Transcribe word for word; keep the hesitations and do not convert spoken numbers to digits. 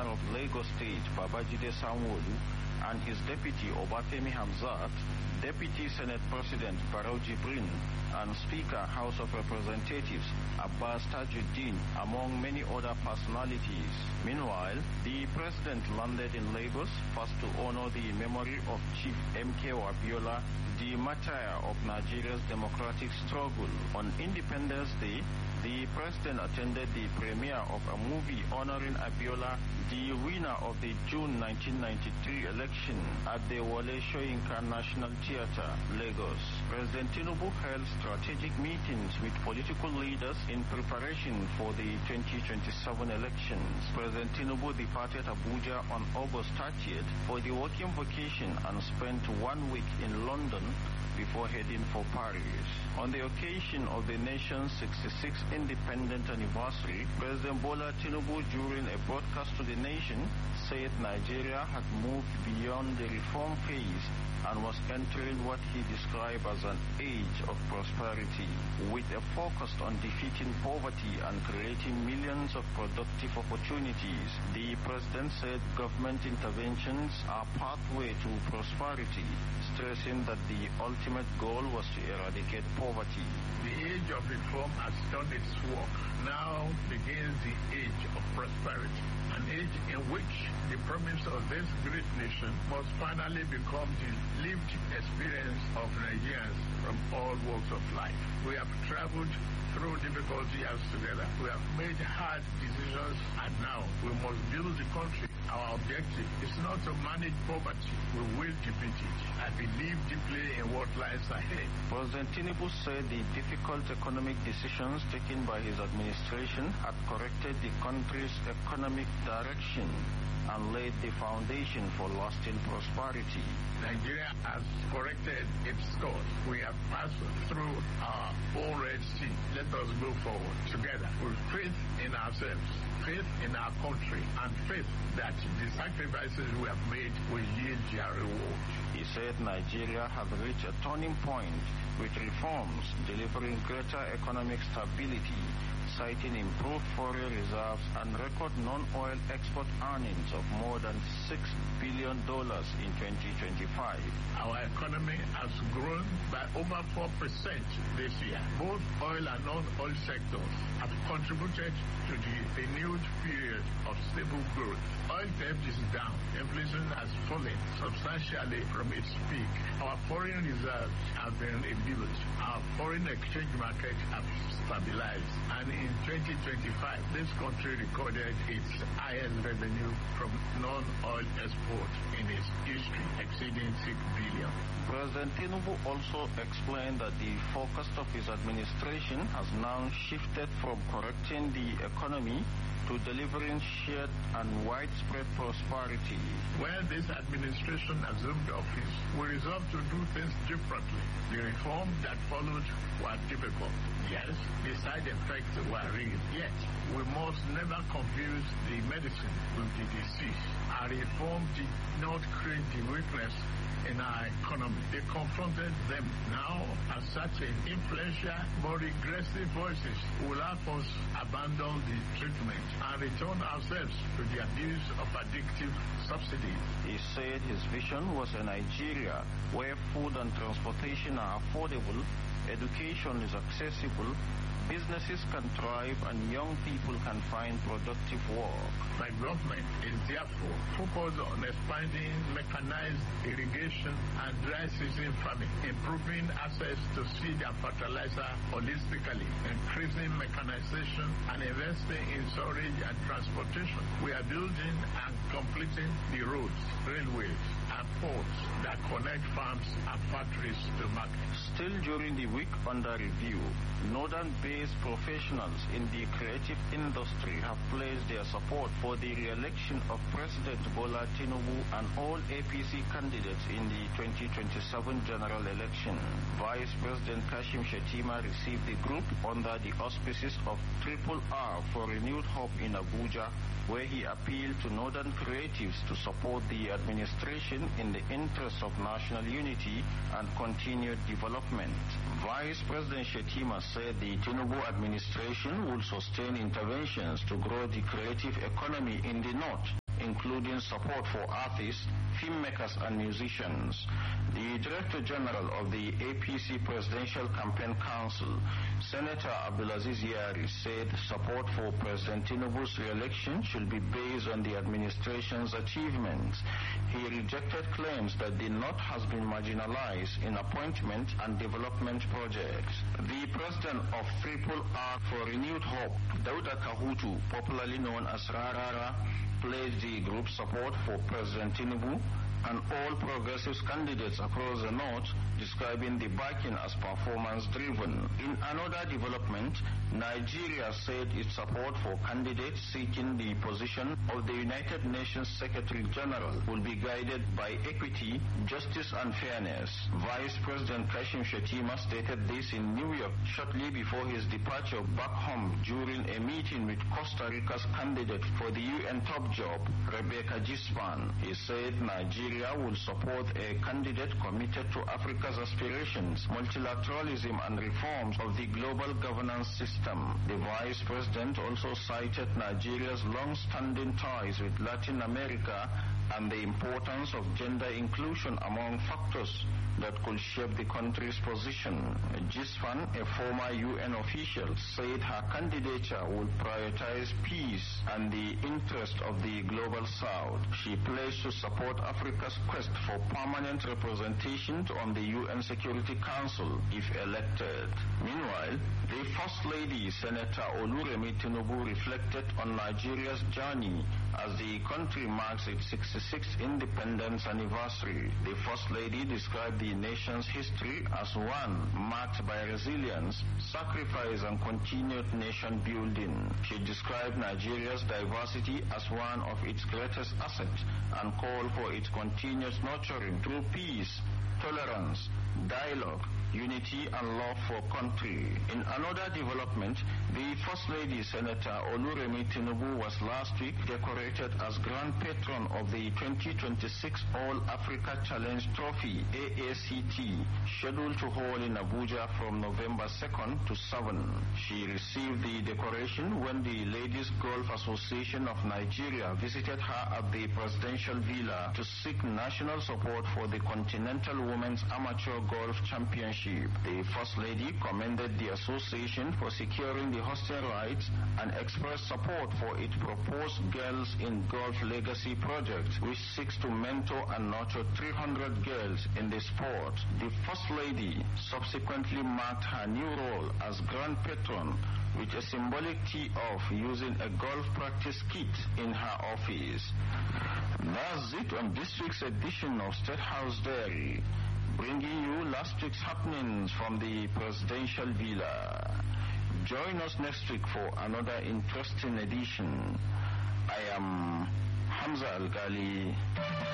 Governor of Lagos State, Babajide Sanwo-Olu, and his deputy, Obafemi Hamzat, Deputy Senate President Barau Jibrin, and Speaker House of Representatives Abbas Tajuddin, among many other personalities. Meanwhile, the President landed in Lagos first to honor the memory of Chief M K O Abiola, the martyr of Nigeria's democratic struggle. On Independence Day, the President attended the premiere of a movie honoring Abiola, the winner of the June nineteen ninety-three election, at the Wole Soyinka National Theatre, Lagos. President Tinubu held strategic meetings with political leaders in preparation for the twenty twenty-seven elections. President Tinubu departed Abuja on August thirtieth for the working vacation and spent one week in London before heading for Paris. On the occasion of the nation's sixty-sixth independent anniversary, President Bola Tinubu, during a broadcast to the nation, said Nigeria had moved beyond the reform phase and was entering what he described as an age of prosperity, with a focus on defeating poverty and creating millions of productive opportunities. The President said government interventions are pathway to prosperity, stressing that the ultimate goal was to eradicate poverty. The age of reform has done its work. Now begins the age of prosperity, an age in which the promise of this great nation must finally become the lived experience of Nigerians from all walks of life. We have traveled through difficult years together. We have made hard decisions, and now we must build the country. Our objective is not to manage poverty. We will defeat it. I believe deeply in what lies ahead. President Tinubu said the difficult economic decisions taken by his administration had corrected the country's economic direction and laid the foundation for lasting prosperity. Nigeria has corrected its course. We have passed through our own Red Sea. Let us go forward together with faith in ourselves, faith in our country, and faith that the sacrifices we have made will yield their reward. He said Nigeria had reached a turning point with reforms delivering greater economic stability, citing improved foreign reserves and record non-oil export earnings of more than six billion dollars in twenty twenty-five. Our economy has grown by over four percent this year. Both oil and non-oil sectors have contributed to the renewed period of stable growth. Oil theft is down. Inflation has fallen substantially from its peak. Our foreign reserves have been rebuilt. Our foreign exchange market have stabilized. And in twenty twenty-five, this country recorded its highest revenue from non-oil export in its history, exceeding six billion. President Tinubu also explained that the focus of his administration has now shifted from correcting the economy to delivering shared and widespread prosperity. When this administration assumed office, we resolved to do things differently. The reforms that followed were difficult. Yes, the side effects were real. Yet, we must never confuse the medicine with the disease. Our reform did not create the weakness in our economy. They confronted them. Now, as certain influential but regressive voices will help us abandon the treatment and return ourselves to the abuse of addictive subsidies. He said his vision was a Nigeria where food and transportation are affordable, education is accessible, businesses can thrive, and young people can find productive work. My government is therefore focused on expanding mechanized irrigation and dry season farming, improving access to seed and fertilizer holistically, increasing mechanization, and investing in storage and transportation. We are building and completing the roads, railways, and ports that connect farms and factories to markets. Still during the week under review, northern-based professionals in the creative industry have pledged their support for the re-election of President Bola Tinubu and all A P C candidates in the twenty twenty-seven general election. Vice President Kashim Shettima received the group under the auspices of Triple R for Renewed Hope in Abuja, where he appealed to northern creatives to support the administration in the interest of national unity and continued development. Vice President Shettima said the Tinubu administration will sustain interventions to grow the creative economy in the north, including support for artists, filmmakers, and musicians. The Director General of the A P C Presidential Campaign Council, Senator Abdulaziz Yari, said support for President Tinubu's re-election should be based on the administration's achievements. He rejected claims that the North has been marginalized in appointment and development projects. The president of Triple R for Renewed Hope, Dauda Kahutu, popularly known as Rarara, pledged the group's support for President Tinubu and all progressives candidates across the North, describing the backing as performance-driven. In another development, Nigeria said its support for candidates seeking the position of the United Nations Secretary General will be guided by equity, justice, and fairness. Vice President Kashim Shettima stated this in New York shortly before his departure back home during a meeting with Costa Rica's candidate for the U N top job, Rebecca Gispan. He said Nigeria will support a candidate committed to Africa's aspirations, multilateralism, and reforms of the global governance system. The Vice President also cited Nigeria's long-standing ties with Latin America and the importance of gender inclusion among factors that could shape the country's position. Gispan, a former U N official, said her candidature would prioritize peace and the interest of the global South. She pledged to support Africa's quest for permanent representation on the U N Security Council if elected. Meanwhile, the First Lady, Senator Oluremi Tinubu, reflected on Nigeria's journey as the country marks its sixty-sixth independence anniversary. The First Lady described the nation's history as one marked by resilience, sacrifice, and continued nation building. She described Nigeria's diversity as one of its greatest assets and called for its continuous nurturing through peace, tolerance, dialogue, unity, and love for country. In another development, the First Lady, Senator Oluremi Tinubu, was last week decorated as Grand Patron of the twenty twenty-six All-Africa Challenge Trophy, A A C T, scheduled to hold in Abuja from November second to seventh. She received the decoration when the Ladies Golf Association of Nigeria visited her at the presidential villa to seek national support for the Continental Women's Amateur Golf Championship. The First Lady commended the association for securing the hosting rights and expressed support for its proposed Girls in Golf Legacy project, which seeks to mentor and nurture three hundred girls in the sport. The First Lady subsequently marked her new role as Grand Patron with a symbolic tee-off using a golf practice kit in her office. That's it on this week's edition of State House Diary, bringing you last week's happenings from the presidential villa. Join us next week for another interesting edition. I am Hamza Al-Ghali.